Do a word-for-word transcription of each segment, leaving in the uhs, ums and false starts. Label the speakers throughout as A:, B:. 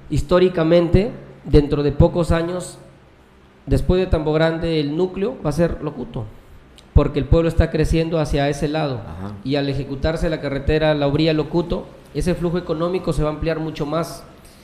A: históricamente, dentro de pocos años, después de Tambo Grande, el núcleo va a ser Locuto, porque el pueblo está creciendo hacia ese lado. Ajá. Y al ejecutarse la carretera La Umbría-Locuto, ese flujo económico se va a ampliar mucho más.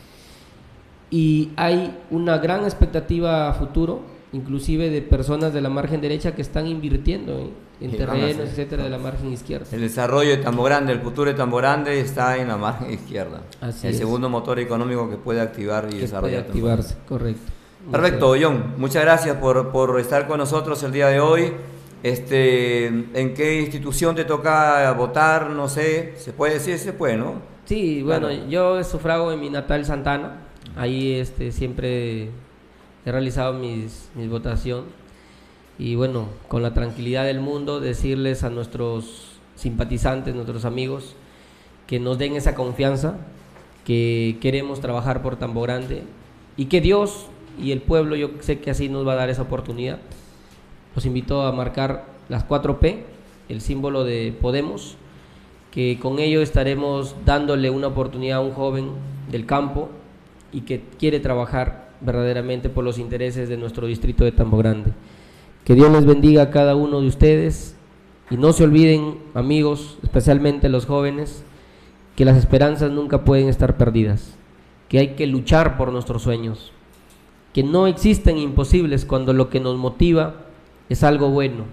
A: Y hay una gran expectativa a futuro, inclusive de personas de la margen derecha que están invirtiendo en, en terrenos, etcétera, de la margen izquierda.
B: El desarrollo de Tambo Grande, el futuro de Tambo Grande está en la margen izquierda.
A: Así
B: el
A: es.
B: segundo motor económico que puede activar y
A: que
B: desarrollar.
A: Puede activarse, correcto.
B: Perfecto, John. Muchas gracias por, por estar con nosotros el día de hoy. Este, ¿en qué institución te toca votar? No sé, ¿se puede decir? Se puede, ¿no?
A: Sí, bueno,
B: claro.
A: Yo sufrago en mi natal Santana. Ahí este, siempre he realizado mis, mis votación. Y bueno, con la tranquilidad del mundo, decirles a nuestros simpatizantes, nuestros amigos, que nos den esa confianza, que queremos trabajar por Tambo Grande y que Dios y el pueblo, yo sé que así nos va a dar esa oportunidad. Los invito a marcar las cuatro P, el símbolo de Podemos, que con ello estaremos dándole una oportunidad a un joven del campo y que quiere trabajar verdaderamente por los intereses de nuestro distrito de Tambo Grande. Que Dios les bendiga a cada uno de ustedes y no se olviden, amigos, especialmente los jóvenes, que las esperanzas nunca pueden estar perdidas, que hay que luchar por nuestros sueños, que no existen imposibles cuando lo que nos motiva es algo bueno.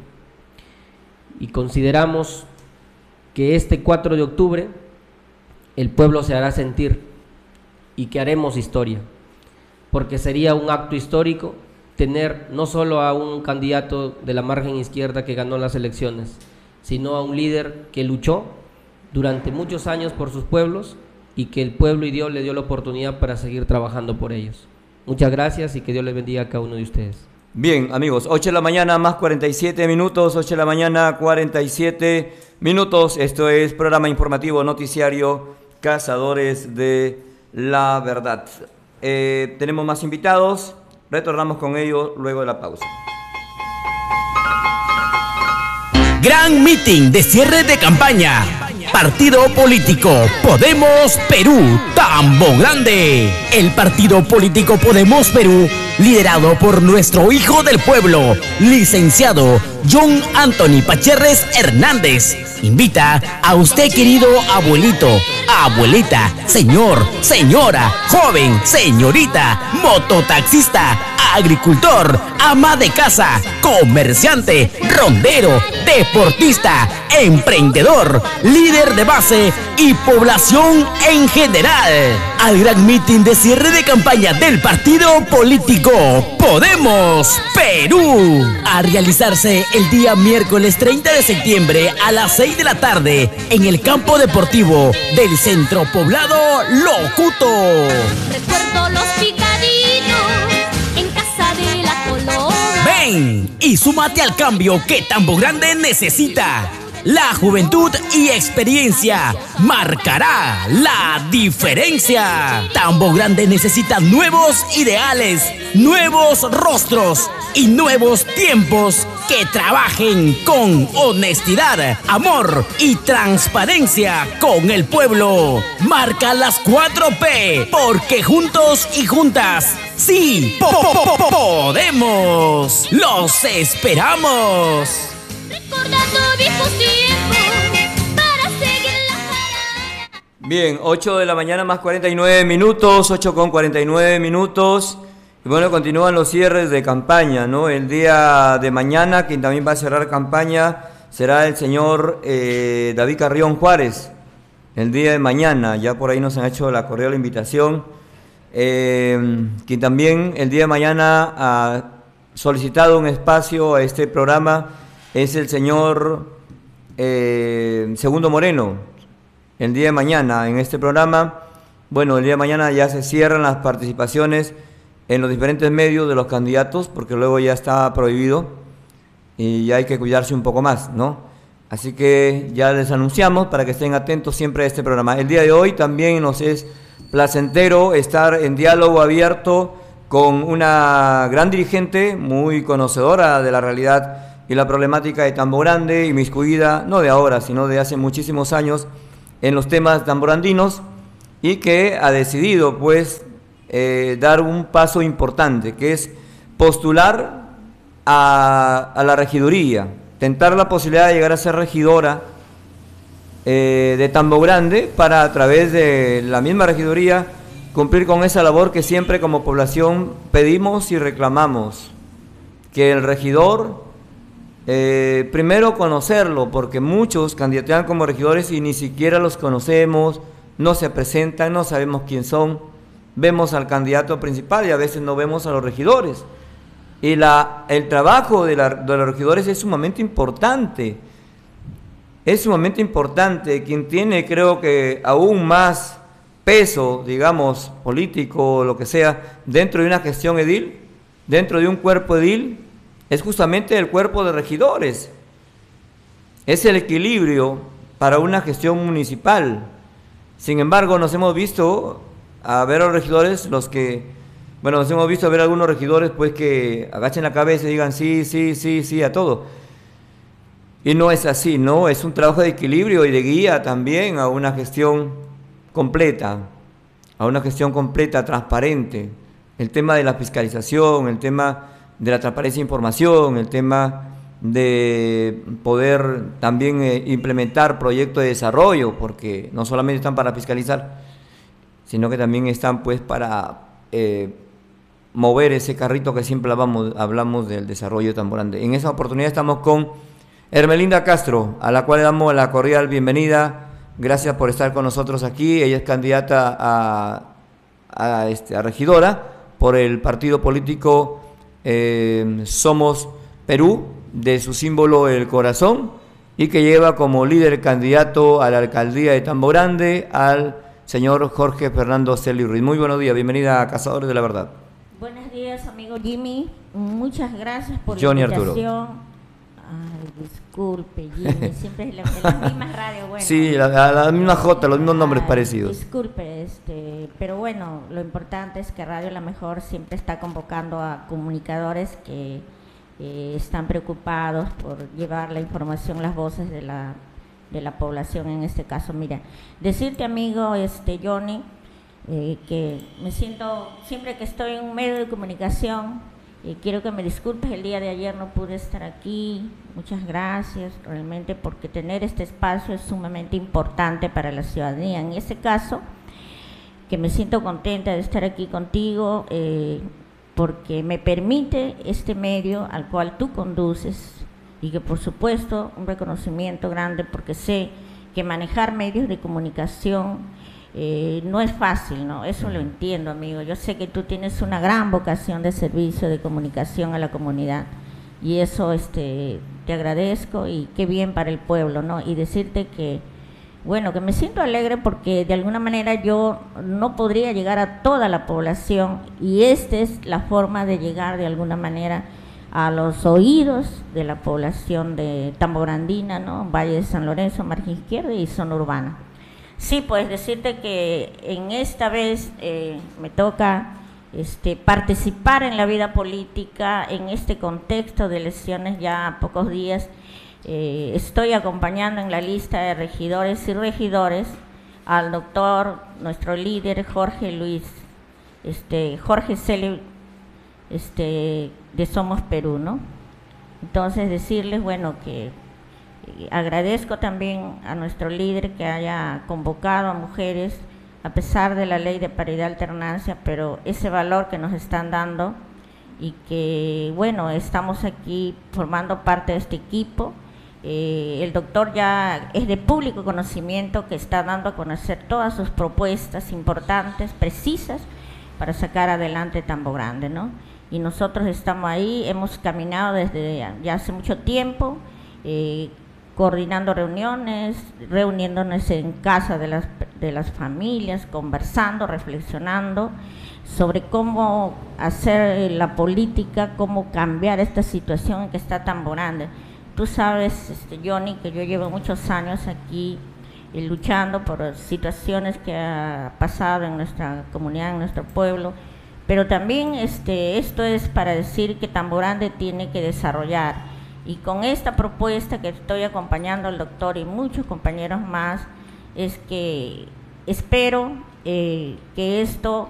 A: Y consideramos que este cuatro de octubre el pueblo se hará sentir y que haremos historia, porque sería un acto histórico tener no solo a un candidato de la margen izquierda que ganó las elecciones, sino a un líder que luchó durante muchos años por sus pueblos y que el pueblo y Dios le dio la oportunidad para seguir trabajando por ellos. Muchas gracias y que Dios les bendiga a cada uno de ustedes.
B: Bien, amigos, ocho de la mañana más cuarenta y siete minutos, ocho de la mañana cuarenta y siete minutos. Esto es programa informativo noticiario Cazadores de la Verdad. Eh, tenemos más invitados, retornamos con ellos luego de la pausa.
C: Gran meeting de cierre de campaña. Partido político Podemos Perú, Tambo Grande. El partido político Podemos Perú, liderado por nuestro hijo del pueblo, licenciado John Anthony Pacherres Hernández, invita a usted, querido abuelito, abuelita, señor, señora, joven, señorita, mototaxista, agricultor, ama de casa, comerciante, rondero, deportista, emprendedor, líder de base y población en general, al gran meeting de cierre de campaña del partido político Podemos Perú, a realizarse el día miércoles treinta de septiembre a las seis de la tarde en el campo deportivo del centro poblado Locuto.
D: Recuerdo los picaditos en casa de la Colora.
C: Ven y súmate al cambio que Tambo Grande necesita. La juventud y experiencia marcará la diferencia. Tambo Grande necesita nuevos ideales, nuevos rostros y nuevos tiempos que trabajen con honestidad, amor y transparencia con el pueblo. Marca las cuatro P, porque juntos y juntas, sí, po po po podemos. Los esperamos.
D: Recordando viejos tiempos para seguir la parada.
B: Bien, ocho de la mañana más cuarenta y nueve minutos, ocho con cuarenta y nueve minutos. Y bueno, continúan los cierres de campaña, ¿no? El día de mañana, quien también va a cerrar campaña será el señor eh, David Carrión Juárez. El día de mañana, ya por ahí nos han hecho la cordial invitación. Eh, quien también el día de mañana ha solicitado un espacio a este programa es el señor eh, Segundo Moreno. El día de mañana en este programa, bueno, el día de mañana ya se cierran las participaciones en los diferentes medios de los candidatos, porque luego ya está prohibido y ya hay que cuidarse un poco más, ¿no? Así que ya les anunciamos para que estén atentos siempre a este programa. El día de hoy también nos es placentero estar en diálogo abierto con una gran dirigente, muy conocedora de la realidad y la problemática de Tambo Grande, inmiscuida, no de ahora, sino de hace muchísimos años, en los temas tamborandinos, y que ha decidido, pues, eh, dar un paso importante, que es postular a, a la regiduría, tentar la posibilidad de llegar a ser regidora eh, de Tambo Grande, para a través de la misma regiduría cumplir con esa labor que siempre como población pedimos y reclamamos, que el regidor, eh, primero conocerlo, porque muchos candidatean como regidores y ni siquiera los conocemos, no se presentan, no sabemos quién son, vemos al candidato principal y a veces no vemos a los regidores. Y la, el trabajo de, la, de los regidores es sumamente importante, es sumamente importante. Quien tiene, creo que aún más peso, digamos, político o lo que sea, dentro de una gestión edil, dentro de un cuerpo edil, es justamente el cuerpo de regidores. Es el equilibrio para una gestión municipal. Sin embargo, nos hemos visto a ver a los regidores, los que, bueno, nos hemos visto a ver a algunos regidores pues que agachen la cabeza y digan sí, sí, sí, sí a todo. Y no es así, ¿no? Es un trabajo de equilibrio y de guía también a una gestión completa, a una gestión completa, transparente. El tema de la fiscalización, el tema de la transparencia de información, el tema de poder también eh, implementar proyectos de desarrollo, porque no solamente están para fiscalizar, sino que también están pues para eh, mover ese carrito que siempre hablamos, hablamos del desarrollo de Tambo Grande. En esa oportunidad estamos con Hermelinda Castro, a la cual le damos la cordial bienvenida. Gracias por estar con nosotros aquí. Ella es candidata a, a, este, a regidora por el partido político eh, Somos Perú, de su símbolo el corazón, y que lleva como líder candidato a la alcaldía de Tambo Grande al señor Jorge Fernando Celi Ruiz. Muy buenos días, bienvenida a Cazadores de la Verdad.
E: Buenos días, amigo Jimmy. Muchas gracias por
B: Johnny
E: la invitación.
B: Arturo.
E: Ay, disculpe, Jimmy, siempre es la, en las mismas radios, bueno.
B: Sí, la, la, la misma J, los mismos nombres
E: Ay,
B: parecidos.
E: Disculpe, este, pero bueno, lo importante es que Radio La Mejor siempre está convocando a comunicadores que eh, están preocupados por llevar la información, las voces de la, de la población en este caso. Mira, decirte, amigo este, Johnny, eh, que me siento, siempre que estoy en un medio de comunicación, y quiero que me disculpes, el día de ayer no pude estar aquí, muchas gracias, realmente, porque tener este espacio es sumamente importante para la ciudadanía. En este caso, que me siento contenta de estar aquí contigo, eh, porque me permite este medio al cual tú conduces, y que por supuesto un reconocimiento grande, porque sé que manejar medios de comunicación Eh, no es fácil, ¿no? Eso lo entiendo, amigo. Yo sé que tú tienes una gran vocación de servicio, de comunicación a la comunidad, y eso este, te agradezco, y qué bien para el pueblo, ¿no? Y decirte que, bueno, que me siento alegre porque de alguna manera yo no podría llegar a toda la población, y esta es la forma de llegar de alguna manera a los oídos de la población de Tambo Grandina, ¿no? Valle de San Lorenzo, margen izquierda y zona urbana. Sí, pues decirte que en esta vez eh, me toca este, participar en la vida política en este contexto de elecciones ya a pocos días. Eh, estoy acompañando en la lista de regidores y regidores al doctor, nuestro líder Jorge Luis, este, Jorge Celi, este, de Somos Perú, ¿no? Entonces decirles, bueno, que agradezco también a nuestro líder que haya convocado a mujeres a pesar de la ley de paridad alternancia, pero ese valor que nos están dando, y que bueno, estamos aquí formando parte de este equipo. Eh, el doctor ya es de público conocimiento, que está dando a conocer todas sus propuestas importantes, precisas, para sacar adelante Tambo Grande, ¿no? Y nosotros estamos ahí, hemos caminado desde ya hace mucho tiempo, eh, coordinando reuniones, reuniéndonos en casa de las, de las familias, conversando, reflexionando sobre cómo hacer la política, cómo cambiar esta situación en que está Tambo Grande. Tú sabes, este, Johnny, que yo llevo muchos años aquí eh, luchando por situaciones que ha pasado en nuestra comunidad, en nuestro pueblo, pero también este, esto es para decir que Tambo Grande tiene que desarrollar. Y con esta propuesta que estoy acompañando al doctor y muchos compañeros más, es que espero eh, que esto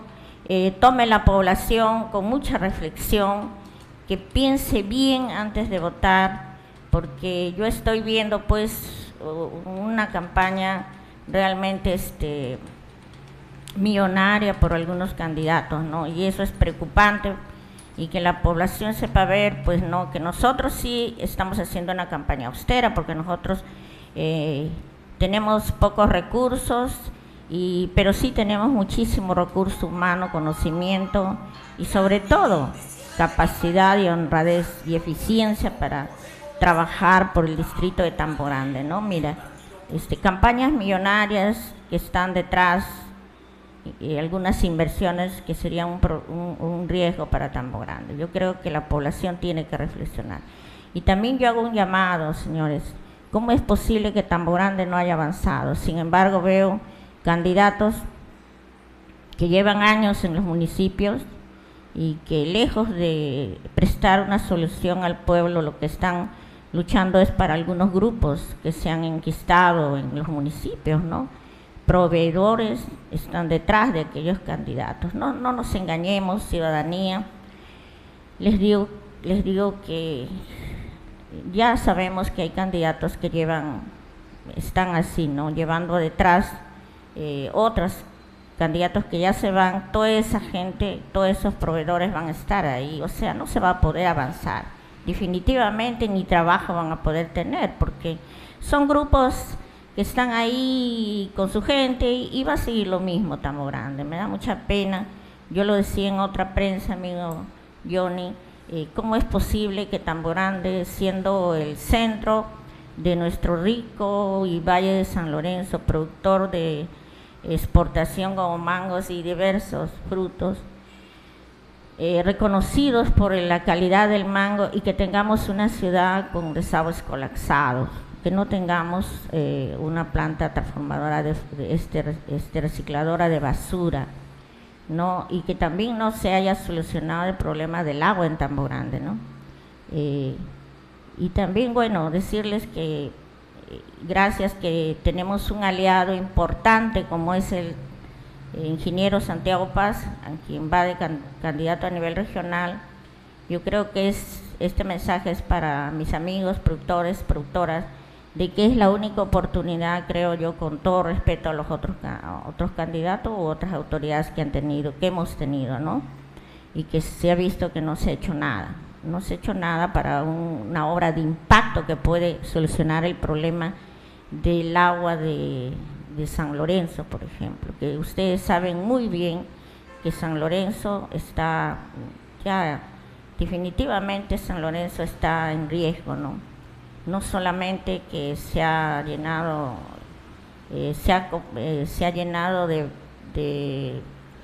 E: eh, tome la población con mucha reflexión, que piense bien antes de votar, porque yo estoy viendo pues una campaña realmente este, millonaria por algunos candidatos, ¿no? Y eso es preocupante, y que la población sepa ver, pues no, que nosotros sí estamos haciendo una campaña austera, porque nosotros eh, tenemos pocos recursos, y, pero sí tenemos muchísimo recurso humano, conocimiento y sobre todo capacidad y honradez y eficiencia para trabajar por el distrito de Tambo Grande, ¿no? Mira, este, campañas millonarias que están detrás y, y algunas inversiones que serían un, pro, un, un riesgo para Tambo Grande. Yo creo que la población tiene que reflexionar. Y también yo hago un llamado, señores, ¿cómo es posible que Tambo Grande no haya avanzado? Sin embargo, veo candidatos que llevan años en los municipios y que lejos de prestar una solución al pueblo, lo que están luchando es para algunos grupos que se han enquistado en los municipios, ¿no? Proveedores están detrás de aquellos candidatos. No, no nos engañemos, ciudadanía. Les digo, les digo que ya sabemos que hay candidatos que llevan, están así, ¿no? Llevando detrás eh, otros candidatos que ya se van, toda esa gente, todos esos proveedores van a estar ahí, o sea, no se va a poder avanzar, definitivamente ni trabajo van a poder tener, porque son grupos que están ahí con su gente y, y va a seguir lo mismo Tambo Grande. Me da mucha pena, yo lo decía en otra prensa, amigo Johnny, eh, ¿cómo es posible que Tambo Grande, siendo el centro de nuestro rico y Valle de San Lorenzo, productor de exportación como mangos y diversos frutos, eh, reconocidos por la calidad del mango, y que tengamos una ciudad con desagües colapsados, que no tengamos eh, una planta transformadora de, de este, este recicladora de basura, ¿no? Y que también no se haya solucionado el problema del agua en Tambo Grande, ¿no? Eh, y también, bueno, decirles que gracias que tenemos un aliado importante como es el ingeniero Santiago Paz, a quien va de can, candidato a nivel regional. Yo creo que es, este mensaje es para mis amigos productores, productoras, de que es la única oportunidad, creo yo, con todo respeto a los otros, a otros candidatos u otras autoridades que han tenido, que hemos tenido, ¿no? Y que se ha visto que no se ha hecho nada. No se ha hecho nada para un, una obra de impacto que puede solucionar el problema del agua de, de San Lorenzo, por ejemplo, que ustedes saben muy bien que San Lorenzo está, ya definitivamente San Lorenzo está en riesgo, ¿no? No solamente que se ha llenado, eh, se, ha, eh, se ha llenado de, de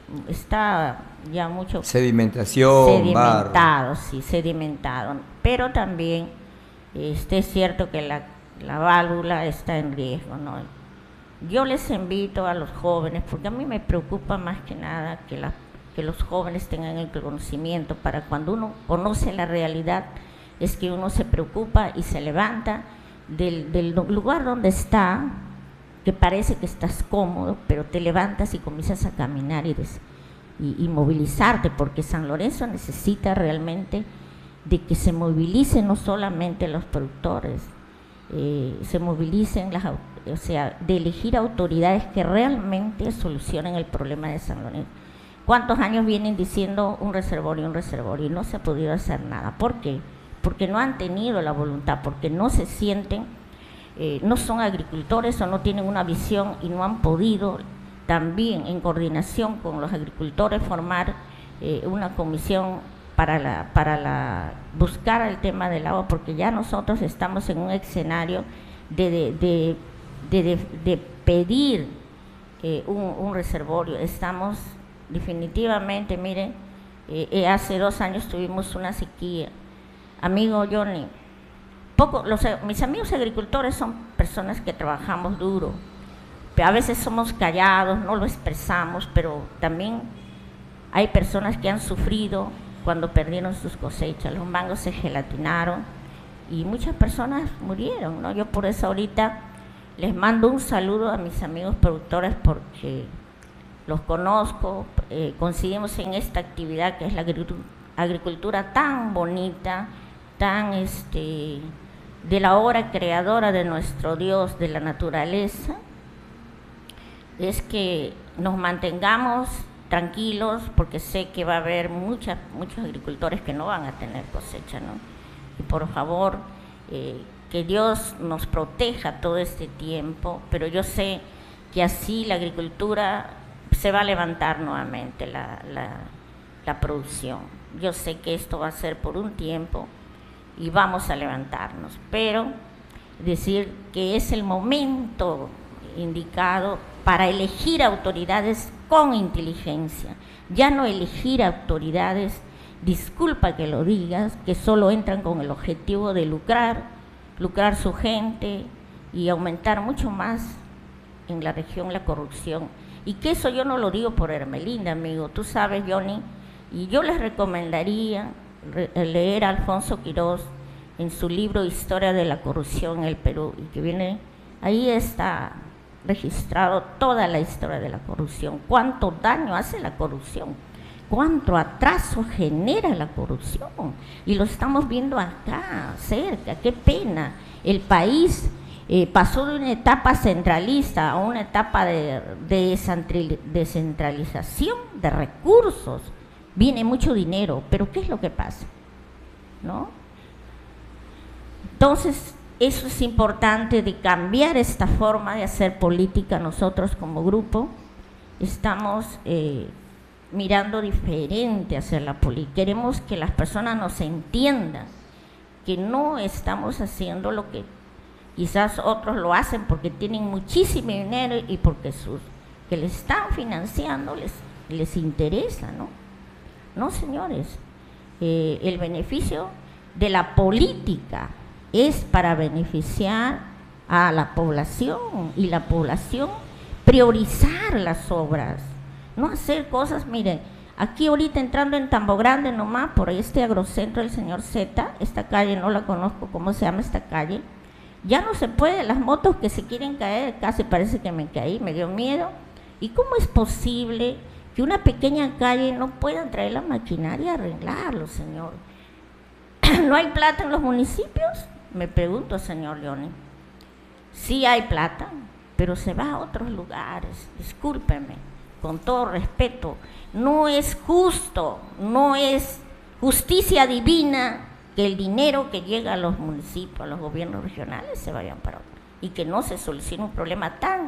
E: está ya mucho
B: sedimentación,
E: sedimentado,
B: barro.
E: sí, sedimentado, pero también este, es cierto que la, la válvula está en riesgo, ¿no? Yo les invito a los jóvenes, porque a mí me preocupa más que nada que, la, que los jóvenes tengan el conocimiento, para cuando uno conoce la realidad, es que uno se preocupa y se levanta del, del lugar donde está, que parece que estás cómodo, pero te levantas y comienzas a caminar y, des, y, y movilizarte, porque San Lorenzo necesita realmente de que se movilicen no solamente los productores, eh, se movilicen las, o sea, de elegir autoridades que realmente solucionen el problema de San Lorenzo. ¿Cuántos años vienen diciendo un reservorio, un reservorio? Y no se ha podido hacer nada. ¿Por qué? Porque no han tenido la voluntad, porque no se sienten, eh, no son agricultores o no tienen una visión y no han podido también en coordinación con los agricultores formar eh, una comisión para la para la buscar el tema del agua, porque ya nosotros estamos en un escenario de, de, de, de, de, de pedir eh, un, un reservorio. Estamos definitivamente, miren, eh, eh, hace dos años tuvimos una sequía. Amigo Johnny, poco, los, mis amigos agricultores son personas que trabajamos duro, a veces somos callados, no lo expresamos, pero también hay personas que han sufrido cuando perdieron sus cosechas, los mangos se gelatinaron y muchas personas murieron, ¿no? Yo por eso ahorita les mando un saludo a mis amigos productores, porque los conozco, eh, coincidimos en esta actividad que es la agricultura tan bonita, tan este, de la obra creadora de nuestro Dios, de la naturaleza, es que nos mantengamos tranquilos, porque sé que va a haber muchas, muchos agricultores que no van a tener cosecha, ¿no? Y por favor, eh, que Dios nos proteja todo este tiempo, pero yo sé que así la agricultura se va a levantar nuevamente, la, la, la producción. Yo sé que esto va a ser por un tiempo y vamos a levantarnos, pero decir que es el momento indicado para elegir autoridades con inteligencia, ya no elegir autoridades, disculpa que lo digas, que solo entran con el objetivo de lucrar, lucrar su gente y aumentar mucho más en la región la corrupción. Y que eso yo no lo digo por Hermelinda, amigo, tú sabes, Johnny, y yo les recomendaría leer a Alfonso Quirós en su libro Historia de la Corrupción en el Perú, y que viene, ahí está registrado toda la historia de la corrupción, cuánto daño hace la corrupción, cuánto atraso genera la corrupción, y lo estamos viendo acá, cerca, qué pena. El país eh, pasó de una etapa centralista a una etapa de, de descentralización de recursos, viene mucho dinero, pero ¿qué es lo que pasa? ¿No? Entonces, eso es importante de cambiar esta forma de hacer política. Nosotros como grupo estamos eh, mirando diferente a hacer la política. Queremos que las personas nos entiendan que no estamos haciendo lo que quizás otros lo hacen porque tienen muchísimo dinero y porque sus que les están financiando les, les interesa, ¿no? No, señores, eh, el beneficio de la política es para beneficiar a la población, y la población priorizar las obras, no hacer cosas. Miren, aquí ahorita entrando en Tambo Grande nomás, por ahí este agrocentro del señor Z, esta calle no la conozco, ¿cómo se llama esta calle? Ya no se puede, las motos que se quieren caer, casi parece que me caí, me dio miedo. ¿Y cómo es posible que una pequeña calle no puedan traer la maquinaria a arreglarlo, señor? ¿No hay plata en los municipios? Me pregunto, señor Leone. Sí hay plata, pero se va a otros lugares. Discúlpeme, con todo respeto, no es justo, no es justicia divina que el dinero que llega a los municipios, a los gobiernos regionales, se vayan para otro, y que no se solucione un problema tan,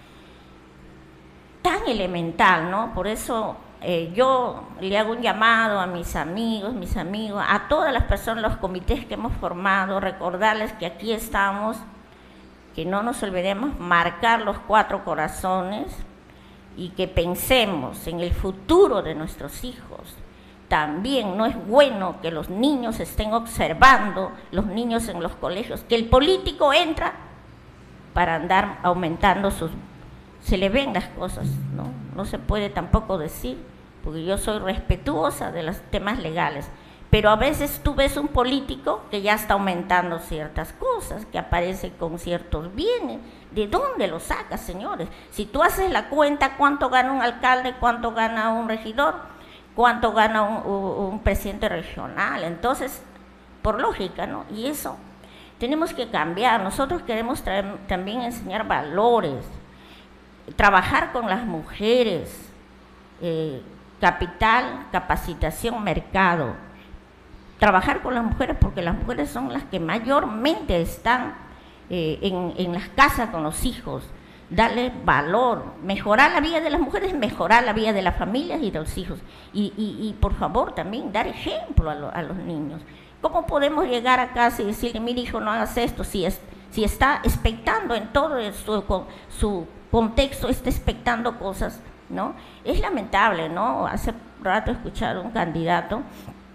E: tan elemental, ¿no? Por eso Eh, yo le hago un llamado a mis amigos, mis amigos, a todas las personas, los comités que hemos formado, recordarles que aquí estamos, que no nos olvidemos marcar los cuatro corazones y que pensemos en el futuro de nuestros hijos. También no es bueno que los niños estén observando, los niños en los colegios, que el político entra para andar aumentando sus... Se le ven las cosas, ¿no? No se puede tampoco decir, porque yo soy respetuosa de los temas legales, pero a veces tú ves un político que ya está aumentando ciertas cosas, que aparece con ciertos bienes. ¿De dónde lo sacas, señores? Si tú haces la cuenta, ¿cuánto gana un alcalde, cuánto gana un regidor, cuánto gana un, un, un presidente regional? Entonces, por lógica, ¿no? Y eso tenemos que cambiar. Nosotros queremos traer, también enseñar valores, trabajar con las mujeres, eh, capital, capacitación, mercado, trabajar con las mujeres, porque las mujeres son las que mayormente están eh, en, en las casas con los hijos, darle valor, mejorar la vida de las mujeres, mejorar la vida de las familias y de los hijos, y, y, y por favor también dar ejemplo a, lo, a los niños. ¿Cómo podemos llegar a casa y decirle, mire hijo, no hagas esto, si, es, si está expectando en todo su, su contexto, está expectando cosas, ¿no? Es lamentable, ¿no? Hace rato he escuchado un candidato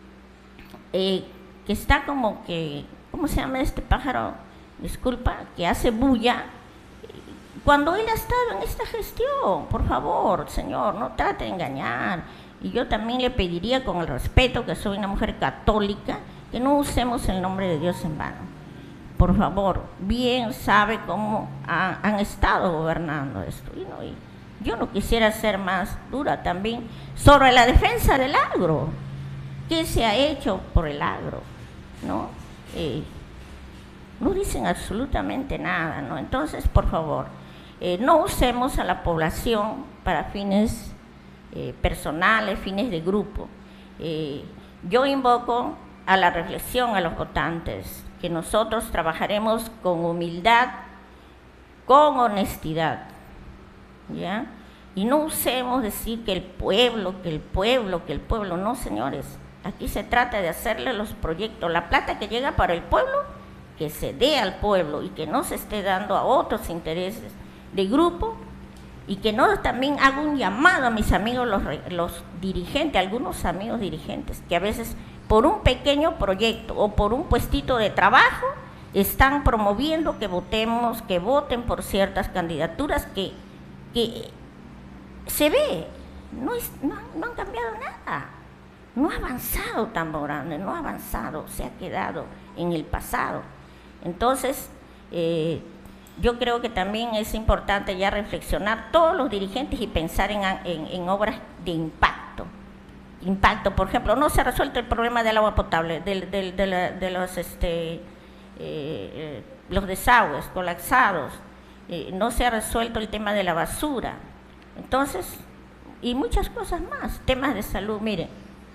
E: eh, que está como que, ¿cómo se llama este pájaro? Disculpa, que hace bulla, cuando él ha estado en esta gestión. Por favor, señor, no trate de engañar. Y yo también le pediría, con el respeto, que soy una mujer católica, que no usemos el nombre de Dios en vano. Por favor, bien sabe cómo ha, han estado gobernando esto. Y, no, y Yo no quisiera ser más dura también sobre la defensa del agro. ¿Qué se ha hecho por el agro? ¿No? Eh, no dicen absolutamente nada, ¿no? Entonces, por favor, eh, no usemos a la población para fines eh, personales, fines de grupo. Eh, yo invoco a la reflexión a los votantes, que nosotros trabajaremos con humildad, con honestidad, ¿ya? Y no usemos decir que el pueblo, que el pueblo, que el pueblo, no, señores. Aquí se trata de hacerle los proyectos, la plata que llega para el pueblo, que se dé al pueblo y que no se esté dando a otros intereses de grupo, y que no también haga un llamado a mis amigos los, los dirigentes, algunos amigos dirigentes, que a veces por un pequeño proyecto o por un puestito de trabajo están promoviendo que votemos, que voten por ciertas candidaturas que, que se ve, no, es, no, no han cambiado nada. No ha avanzado Tambo Grande, no ha avanzado, se ha quedado en el pasado. Entonces, eh, yo creo que también es importante ya reflexionar todos los dirigentes y pensar en, en, en obras de impacto. Impacto, por ejemplo, no se ha resuelto el problema del agua potable, de, de, de, la, de los, este, eh, los desagües colapsados, eh, no se ha resuelto el tema de la basura. Entonces, y muchas cosas más, temas de salud, miren.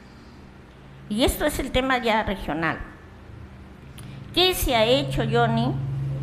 E: Y esto es el tema ya regional. ¿Qué se ha hecho, Johnny,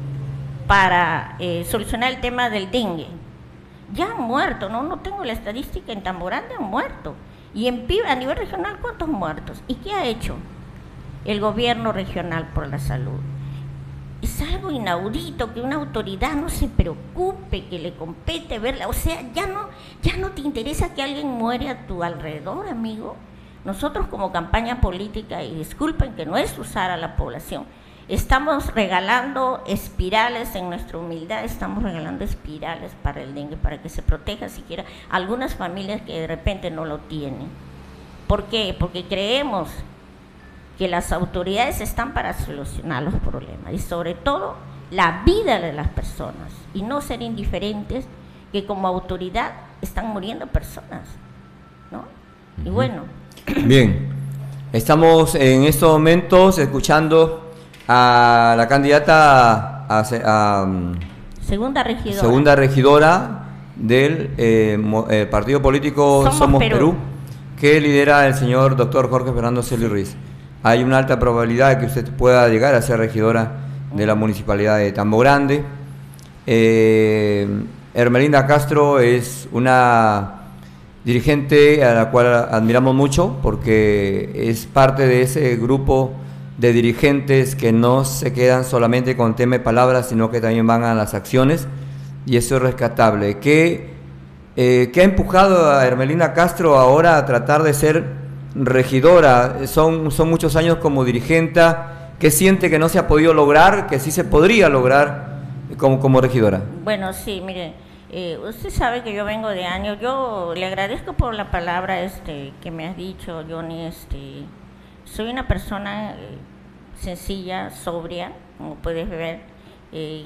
E: para eh, solucionar el tema del dengue? Ya han muerto, ¿no? No tengo la estadística, en Tambo Grande han muerto. Y en P I B, a nivel regional, ¿cuántos muertos? ¿Y qué ha hecho el gobierno regional por la salud? Es algo inaudito que una autoridad no se preocupe, que le compete verla. O sea, ya no, ya no te interesa que alguien muere a tu alrededor, amigo. Nosotros como campaña política, y disculpen que no es usar a la población, estamos regalando espirales, en nuestra humildad estamos regalando espirales para el dengue, para que se proteja siquiera algunas familias que de repente no lo tienen. ¿Por qué? Porque creemos que las autoridades están para solucionar los problemas y sobre todo la vida de las personas, y no ser indiferentes que como autoridad están muriendo personas, ¿no? Y bueno.
B: Bien, estamos en estos momentos escuchando a la candidata a, a, a
E: segunda regidora,
B: segunda regidora del eh, eh, partido político Somos, Somos Perú. Perú, que lidera el señor doctor Jorge Fernando Celi Ruiz. Hay una alta probabilidad de que usted pueda llegar a ser regidora de la municipalidad de Tambo Grande. Eh, Hermelinda Castro es una dirigente a la cual admiramos mucho, porque es parte de ese grupo de dirigentes que no se quedan solamente con tema de palabras, sino que también van a las acciones, y eso es rescatable. ¿Qué, eh, ¿qué ha empujado a Hermelinda Castro ahora a tratar de ser regidora? Son, son muchos años como dirigente. ¿Qué siente que no se ha podido lograr, que sí se podría lograr como, como regidora?
E: Bueno, sí, mire, Eh, usted sabe que yo vengo de años. Yo le agradezco por la palabra este que me has dicho, Johnny. Este, soy una persona eh, sencilla, sobria, como puedes ver. Eh,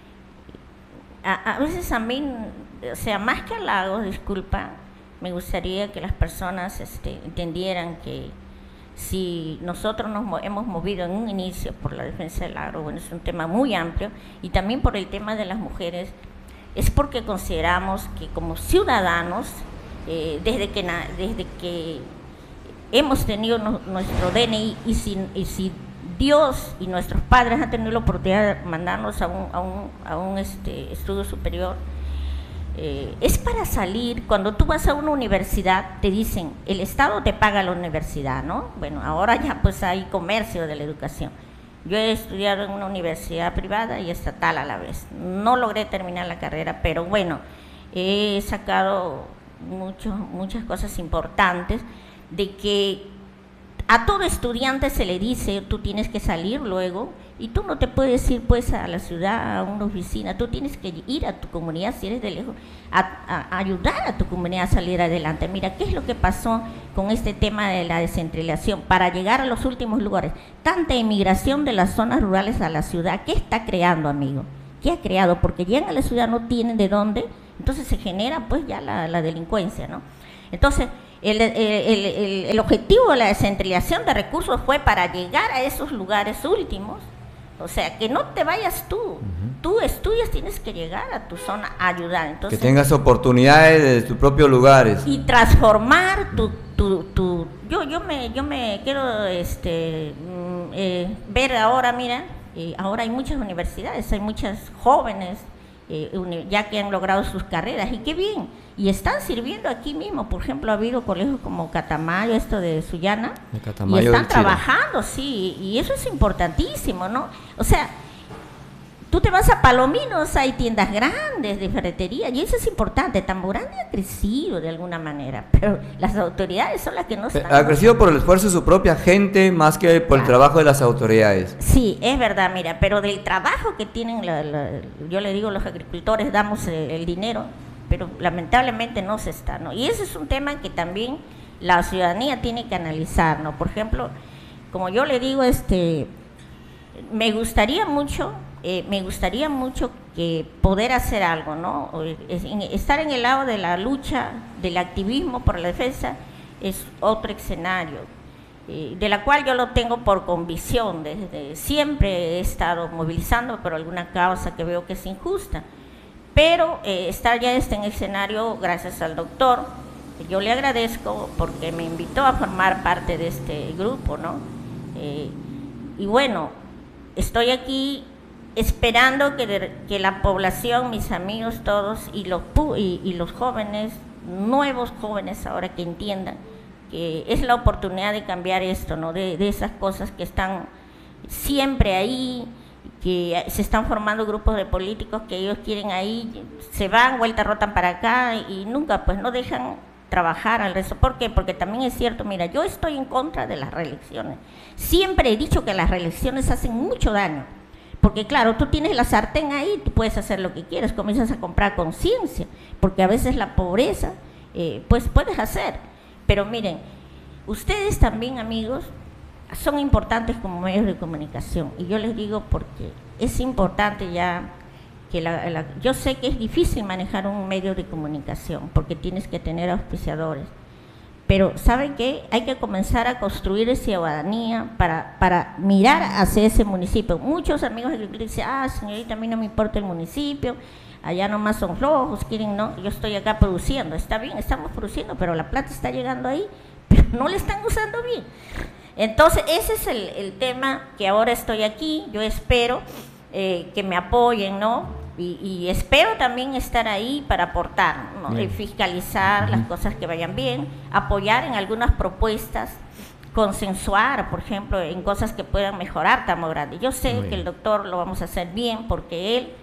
E: a, a veces a mí, o sea, más que halagos, disculpa, me gustaría que las personas este, entendieran que si nosotros nos hemos movido en un inicio por la defensa del agro, bueno, es un tema muy amplio, y también por el tema de las mujeres, es porque consideramos que como ciudadanos, eh, desde, que na, desde que hemos tenido no, nuestro D N I, y si, y si Dios y nuestros padres han tenido la oportunidad de mandarnos a un, a un, a un este, estudio superior, eh, es para salir. Cuando tú vas a una universidad, te dicen, el Estado te paga la universidad, ¿no? Bueno, ahora ya pues hay comercio de la educación. Yo he estudiado en una universidad privada y estatal a la vez. No logré terminar la carrera, pero bueno, he sacado mucho, muchas cosas importantes, de que a todo estudiante se le dice, tú tienes que salir luego, y tú no te puedes ir pues a la ciudad, a una oficina, tú tienes que ir a tu comunidad, si eres de lejos, a, a, a ayudar a tu comunidad a salir adelante. Mira, ¿qué es lo que pasó con este tema de la descentralización? Para llegar a los últimos lugares, tanta emigración de las zonas rurales a la ciudad, ¿qué está creando, amigo? ¿Qué ha creado? Porque llegan a la ciudad, no tienen de dónde Entonces se genera pues ya la, la delincuencia, ¿no? Entonces, el, el, el, el, el objetivo de la descentralización de recursos fue para llegar a esos lugares últimos, o sea, que no te vayas tú, uh-huh. tú estudias, tienes que llegar a tu zona a ayudar. Entonces,
B: que tengas oportunidades de tus propios lugares.
E: Y transformar tu, tu, tu yo, yo me, yo me quiero este, eh, ver ahora, mira, eh, ahora hay muchas universidades, hay muchas jóvenes eh, uni, ya que han logrado sus carreras, y qué bien, y están sirviendo aquí mismo. Por ejemplo, ha habido colegios como Catamayo, esto de Sullana, de Catamayo, y están trabajando, sí, y eso es importantísimo, ¿no? O sea, tú te vas a Palominos, hay tiendas grandes de ferretería, y eso es importante. Tambo Grande ha crecido de alguna manera, pero las autoridades son las que no están.
B: Ha crecido por el esfuerzo de su propia gente, más que por claro. el trabajo de las autoridades.
E: Sí, es verdad, mira, pero del trabajo que tienen, la, la, yo le digo, los agricultores damos el, el dinero, pero lamentablemente no se está, ¿no? Y ese es un tema que también la ciudadanía tiene que analizar, ¿no? Por ejemplo, como yo le digo, este, me gustaría mucho... Eh, me gustaría mucho que poder hacer algo, ¿no? Estar en el lado de la lucha, del activismo por la defensa, es otro escenario, eh, de la cual yo lo tengo por convicción. Desde siempre he estado movilizando por alguna causa que veo que es injusta, pero eh, estar ya este en el escenario, gracias al doctor, yo le agradezco porque me invitó a formar parte de este grupo, ¿no? Eh, y bueno, estoy aquí esperando que, que la población, mis amigos todos, y los, y, y los jóvenes, nuevos jóvenes ahora, que entiendan que es la oportunidad de cambiar esto, ¿no? De, de esas cosas que están siempre ahí, que se están formando grupos de políticos que ellos quieren ahí, se van, vuelta rotan para acá, y nunca pues no dejan trabajar al resto. ¿Por qué? Porque también es cierto, mira, yo estoy en contra de las reelecciones. Siempre he dicho que las reelecciones hacen mucho daño. Porque claro, tú tienes la sartén ahí, tú puedes hacer lo que quieras, comienzas a comprar conciencia, porque a veces la pobreza, eh, pues puedes hacer. Pero miren, ustedes también, amigos, son importantes como medios de comunicación. Y yo les digo porque es importante ya que la, la, yo sé que es difícil manejar un medio de comunicación, porque tienes que tener auspiciadores. Pero ¿saben qué? Hay que comenzar a construir ciudadanía para, para mirar hacia ese municipio. Muchos amigos dicen, ah, señorita, a mí no me importa el municipio, allá nomás son flojos, quieren, no, yo estoy acá produciendo. Está bien, estamos produciendo, pero la plata está llegando ahí, pero no la están usando bien. Entonces, ese es el, el tema que ahora estoy aquí. Yo espero eh, que me apoyen, ¿no? Y, y espero también estar ahí para aportar, ¿no? Y fiscalizar uh-huh. las cosas que vayan bien, apoyar en algunas propuestas, consensuar, por ejemplo, en cosas que puedan mejorar Tambo Grande. Yo sé Muy que bien. El doctor lo vamos a hacer bien, porque él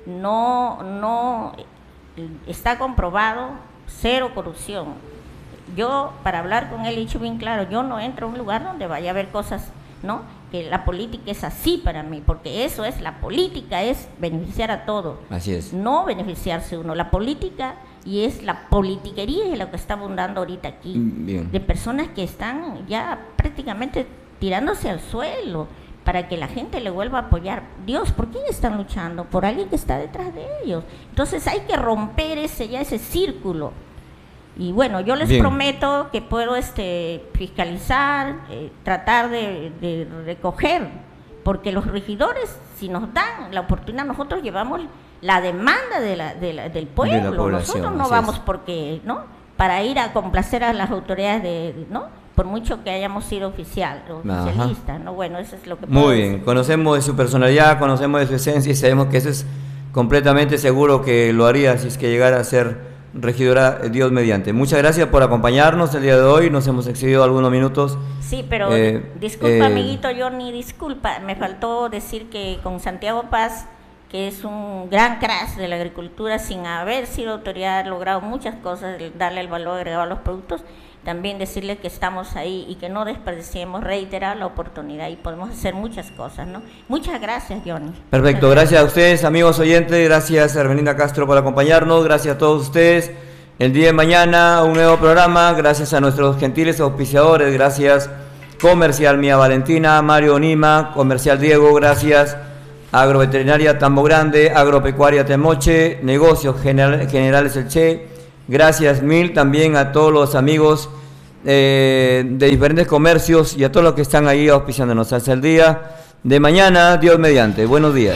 E: no, no está comprobado, cero corrupción. Yo, para hablar con él, he dicho bien claro, yo no entro a un lugar donde vaya a haber cosas, ¿no? Que la política es así para mí, porque eso es, la política es beneficiar a todos.
B: Así es.
E: No beneficiarse uno. La política, y es la politiquería, es lo que está abundando ahorita aquí.
B: Bien.
E: De personas que están ya prácticamente tirándose al suelo para que la gente le vuelva a apoyar. Dios, ¿por quién están luchando? Por alguien que está detrás de ellos. Entonces hay que romper ese ya ese círculo. Y bueno, yo les Bien. prometo que puedo este, fiscalizar, eh, tratar de, de recoger, porque los regidores, si nos dan la oportunidad, nosotros llevamos la demanda de la, de la, del pueblo. De nosotros no vamos es. porque, ¿no? Para ir a complacer a las autoridades, de, ¿no? Por mucho que hayamos sido oficial, oficialistas, ¿no? Bueno, eso es lo que puedo
B: Muy bien,
E: decir.
B: Conocemos de su personalidad, conocemos de su esencia y sabemos que eso es completamente seguro que lo haría si es que llegara a ser regidora, Dios mediante. Muchas gracias por acompañarnos el día de hoy, nos hemos excedido algunos minutos.
E: Sí, pero eh, disculpa, eh, amiguito, yo ni disculpa, me faltó decir que con Santiago Paz, que es un gran crack de la agricultura, sin haber sido autoridad, ha logrado muchas cosas, darle el valor agregado a los productos. También decirle que estamos ahí y que no desperdiciemos, reiterar la oportunidad, y podemos hacer muchas cosas, ¿no? Muchas gracias, Johnny.
B: Perfecto, gracias. gracias a ustedes, amigos oyentes, gracias a Hermelinda Castro por acompañarnos, gracias a todos ustedes. El día de mañana un nuevo programa, gracias a nuestros gentiles auspiciadores, gracias Comercial Mía Valentina, Mario Nima, Comercial Diego, gracias Agroveterinaria Tambo Grande, Agropecuaria Temoche, Negocios General, Generales El Che. Gracias mil también a todos los amigos eh, de diferentes comercios y a todos los que están ahí auspiciándonos. Hasta el día de mañana, Dios mediante. Buenos días.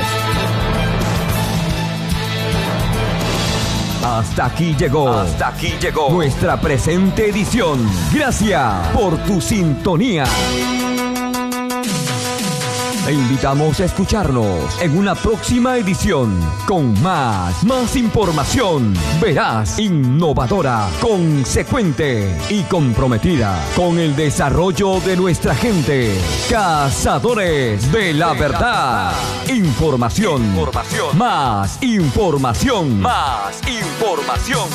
F: Hasta aquí llegó. Hasta aquí llegó nuestra presente edición. Gracias por tu sintonía. Te invitamos a escucharnos en una próxima edición con más, más información veraz, innovadora, consecuente y comprometida con el desarrollo de nuestra gente. Cazadores de la verdad. Información. Información. Más información. Más información.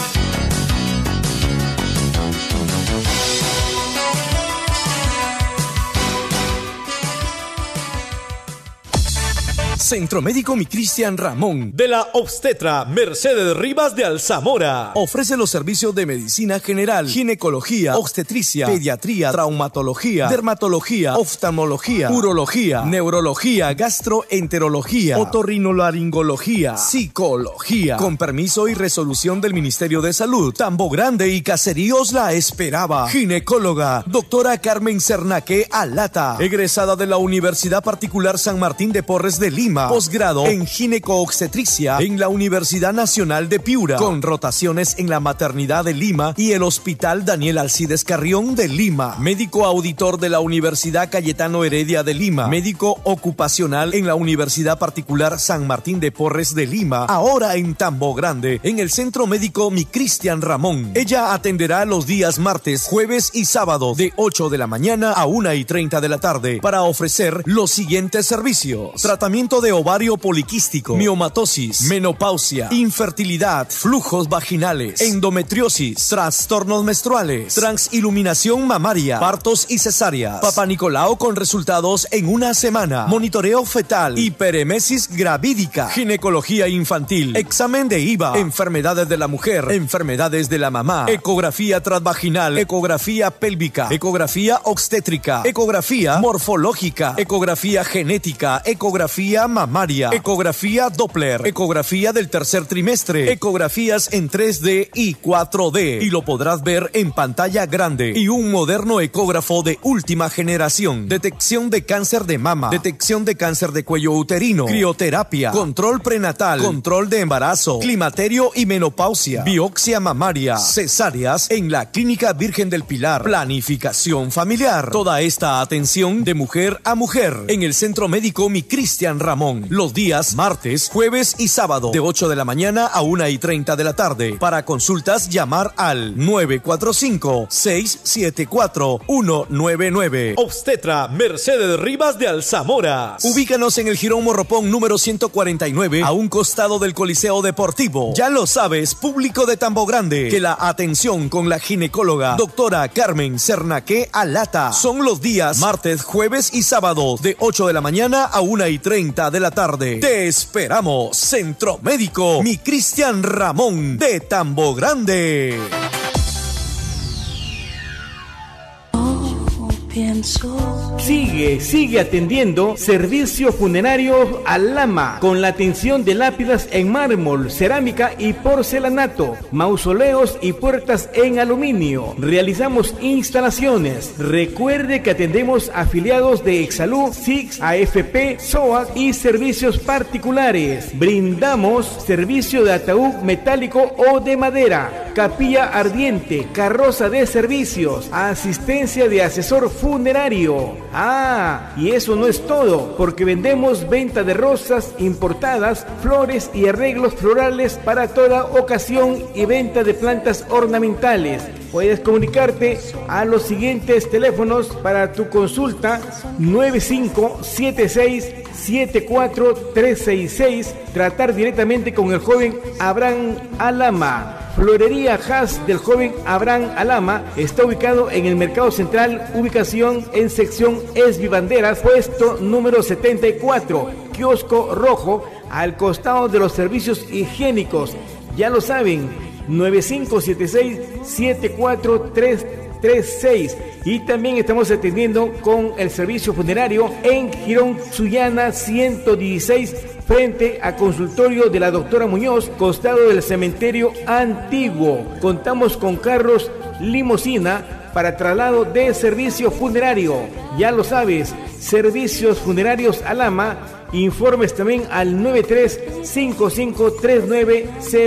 G: Centro Médico Mi Cristian Ramón, de la obstetra Mercedes Rivas de Alzamora, ofrece los servicios de medicina general, ginecología, obstetricia, pediatría, traumatología, dermatología, oftalmología, urología, neurología, gastroenterología, otorrinolaringología, psicología, con permiso y resolución del Ministerio de Salud. Tambo Grande y Caseríos la esperaba. Ginecóloga, doctora Carmen Cernaque Alata, egresada de la Universidad Particular San Martín de Porres de Lima. Posgrado en gineco-obstetricia en la Universidad Nacional de Piura, con rotaciones en la Maternidad de Lima y el Hospital Daniel Alcides Carrión de Lima. Médico auditor de la Universidad Cayetano Heredia de Lima. Médico ocupacional en la Universidad Particular San Martín de Porres de Lima. Ahora en Tambo Grande, en el Centro Médico Mi Cristian Ramón. Ella atenderá los días martes, jueves y sábado de ocho de la mañana a una y treinta de la tarde para ofrecer los siguientes servicios: tratamiento de ovario poliquístico, miomatosis, menopausia, infertilidad, flujos vaginales, endometriosis, trastornos menstruales, transiluminación mamaria, partos y cesáreas, Papá Nicolau con resultados en una semana, monitoreo fetal, hiperemesis gravídica, ginecología infantil, examen de I V A, enfermedades de la mujer, enfermedades de la mamá, ecografía transvaginal, ecografía pélvica, ecografía obstétrica, ecografía morfológica, ecografía genética, ecografía mamaria, ecografía Doppler, ecografía del tercer trimestre, ecografías en tres D y cuatro D, y lo podrás ver en pantalla grande, y un moderno ecógrafo de última generación, detección de cáncer de mama, detección de cáncer de cuello uterino, crioterapia, control prenatal, control de embarazo, climaterio y menopausia, biopsia mamaria, cesáreas en la Clínica Virgen del Pilar, planificación familiar. Toda esta atención de mujer a mujer en el Centro Médico Mi Cristian Ramón, los días martes, jueves y sábado de ocho de la mañana a una y treinta de la tarde. Para consultas, llamar al nueve cuatro cinco, seis siete cuatro, uno nueve nueve. Obstetra Mercedes Rivas de Alzamora. Ubícanos en el Jirón Morropón número ciento cuarenta y nueve, a un costado del Coliseo Deportivo. Ya lo sabes, público de Tambo Grande, que la atención con la ginecóloga doctora Carmen Cernaque Alata son los días martes, jueves y sábado de ocho de la mañana a una y treinta de la tarde. Te esperamos. Centro Médico Mi Cristian Ramón de Tambo Grande.
H: Sigue, sigue atendiendo Servicio Funerario Alama, con la atención de lápidas en mármol, cerámica y porcelanato, mausoleos y puertas en aluminio. Realizamos instalaciones. Recuerde que atendemos afiliados de Exsalud, S I X, A F P, S O A C y servicios particulares. Brindamos servicio de ataúd metálico o de madera, capilla ardiente, carroza de servicios, asistencia de asesor funerario. Ah, y eso no es todo, porque vendemos venta de rosas importadas, flores y arreglos florales para toda ocasión y venta de plantas ornamentales. Puedes comunicarte a los siguientes teléfonos para tu consulta: nueve cinco siete seis siete cuatro tres seis seis, tratar directamente con el joven Abraham Alama. Florería Haas del joven Abraham Alama está ubicado en el Mercado Central, ubicación en sección Esbibanderas, puesto número setenta y cuatro, kiosco rojo, al costado de los servicios higiénicos. Ya lo saben, nueve cinco siete seis siete cuatro tres treinta y seis. Y también estamos atendiendo con el servicio funerario en Girón Sullana ciento dieciséis, frente a consultorio de la doctora Muñoz, costado del cementerio antiguo. Contamos con carros limusina para traslado de servicio funerario. Ya lo sabes, Servicios Funerarios Alama. Informes también al nueve tres cinco cinco tres nueve cero